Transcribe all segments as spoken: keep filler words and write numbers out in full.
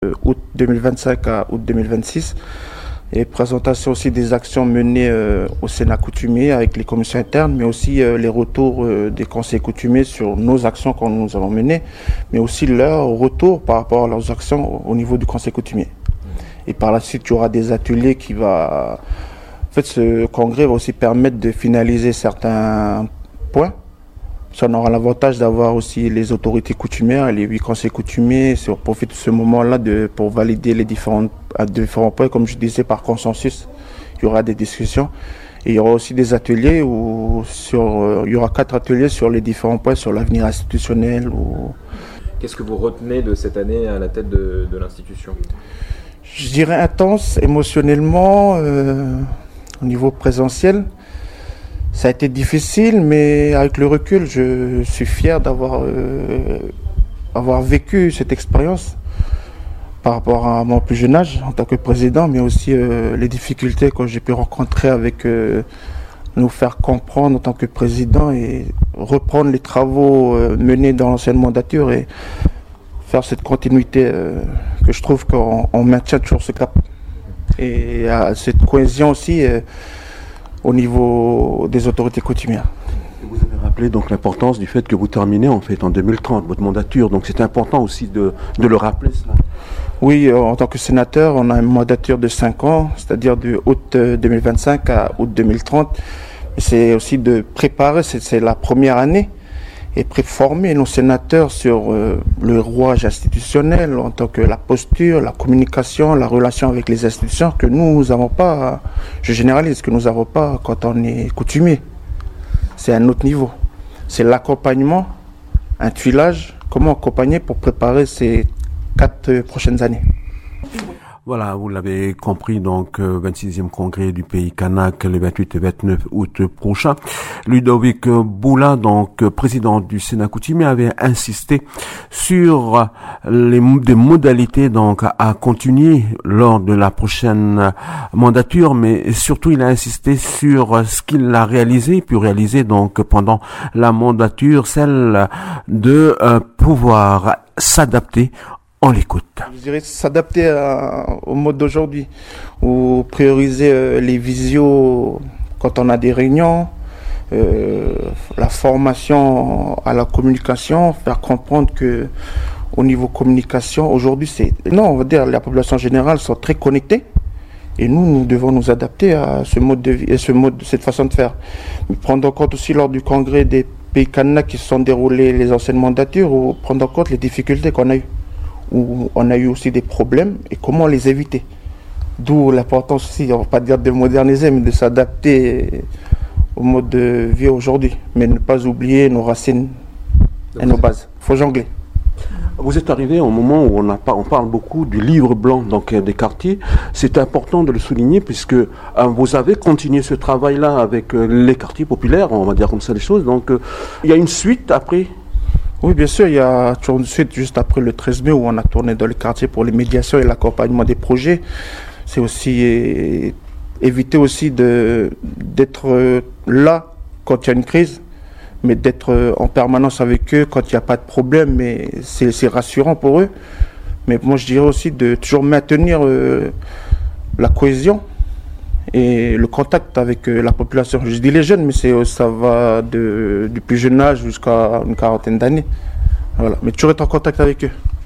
août deux mille vingt-cinq à août deux mille vingt-six. Et présentation aussi des actions menées euh, au Sénat coutumier avec les commissions internes, mais aussi euh, les retours euh, des conseils coutumiers sur nos actions que nous avons menées, mais aussi leur retour par rapport à leurs actions au niveau du conseil coutumier. Et par la suite, il y aura des ateliers qui va... En fait, ce congrès va aussi permettre de finaliser certains points. Ça, on aura l'avantage d'avoir aussi les autorités coutumières et les huit conseils coutumiers. On profite de ce moment-là de, pour valider les différents, différents points. Comme je disais, par consensus, il y aura des discussions. Et il y aura aussi des ateliers où sur, il y aura quatre ateliers sur les différents points, sur l'avenir institutionnel. Ou... Qu'est-ce que vous retenez de cette année à la tête de, de l'institution ? Je dirais intense, émotionnellement, euh, au niveau présentiel. Ça a été difficile, mais avec le recul, je suis fier d'avoir euh, avoir vécu cette expérience par rapport à mon plus jeune âge en tant que président, mais aussi euh, les difficultés que j'ai pu rencontrer avec euh, nous faire comprendre en tant que président et reprendre les travaux euh, menés dans l'ancienne mandature et faire cette continuité euh, que je trouve qu'on on maintient toujours ce cap. Et euh, cette cohésion aussi euh, au niveau des autorités coutumières. Vous avez rappelé donc l'importance du fait que vous terminez en fait en deux mille trente votre mandature, donc c'est important aussi de, de le rappeler cela. Oui, euh, en tant que sénateur, on a une mandature de cinq ans, c'est-à-dire de août deux mille vingt-cinq à août deux mille trente. C'est aussi de préparer, c'est, c'est la première année, et préformer nos sénateurs sur euh, le rouage institutionnel en tant que la posture, la communication, la relation avec les institutions que nous n'avons pas, je généralise, que nous n'avons pas quand on est coutumier. C'est un autre niveau. C'est l'accompagnement, un tuilage, comment accompagner pour préparer ces quatre prochaines années. Voilà, vous l'avez compris, donc euh, vingt-sixième congrès du pays kanak le vingt-huit et vingt-neuf août prochain. Ludovic Boula, donc président du Sénat coutumier, avait insisté sur les des modalités donc à continuer lors de la prochaine mandature, mais surtout il a insisté sur ce qu'il a réalisé, puis réalisé donc pendant la mandature, celle de euh, pouvoir s'adapter. On l'écoute. Je dirais s'adapter à, au mode d'aujourd'hui, ou prioriser euh, les visios quand on a des réunions, euh, la formation à la communication, faire comprendre que au niveau communication, aujourd'hui c'est... Non, on va dire la population générale sont très connectées et nous, nous devons nous adapter à ce mode de vie, à ce mode, cette façon de faire. Mais prendre en compte aussi lors du congrès des pays kanak qui se sont déroulés les anciennes mandatures, ou prendre en compte les difficultés qu'on a eues, où on a eu aussi des problèmes et comment les éviter. D'où l'importance aussi, on ne va pas dire de moderniser, mais de s'adapter au mode de vie aujourd'hui. Mais ne pas oublier nos racines et nos bases. Il faut jongler. Vous êtes arrivé au moment où on, a, on parle beaucoup du livre blanc donc, des quartiers. C'est important de le souligner puisque euh, vous avez continué ce travail-là avec euh, les quartiers populaires, on va dire comme ça les choses. Donc euh, il y a une suite après. Oui, bien sûr, il y a toujours une suite juste après le treize mai où on a tourné dans les quartiers pour les médiations et l'accompagnement des projets. C'est aussi euh, éviter aussi de, d'être euh, là quand il y a une crise, mais d'être euh, en permanence avec eux quand il n'y a pas de problème. Mais c'est, c'est rassurant pour eux. Mais moi, je dirais aussi de toujours maintenir euh, la cohésion et le contact avec euh, la population. Je dis les jeunes, mais c'est, ça va de, du plus jeune âge jusqu'à une quarantaine d'années. Voilà. Mais toujours être en contact avec eux.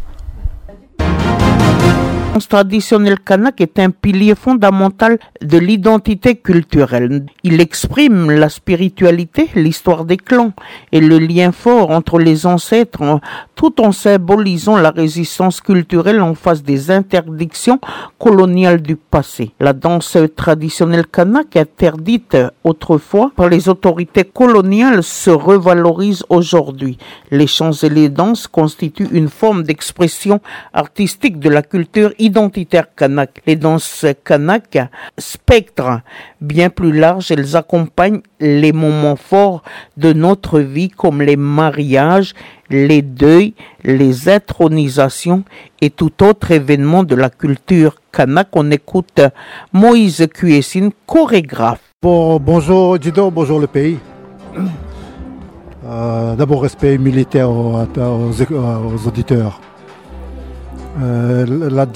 La danse traditionnelle kanak est un pilier fondamental de l'identité culturelle. Il exprime la spiritualité, l'histoire des clans et le lien fort entre les ancêtres, tout en symbolisant la résistance culturelle en face des interdictions coloniales du passé. La danse traditionnelle kanak, interdite autrefois par les autorités coloniales, se revalorise aujourd'hui. Les chants et les danses constituent une forme d'expression artistique de la culture identitaire kanak. Les danses kanak, spectre bien plus large, elles accompagnent les moments forts de notre vie comme les mariages, les deuils, les intronisations et tout autre événement de la culture kanak. On écoute Moïse Kuessine, chorégraphe. Bon, bonjour Dido, bonjour le pays. Euh, d'abord respect militaire aux, aux, aux auditeurs. Euh, la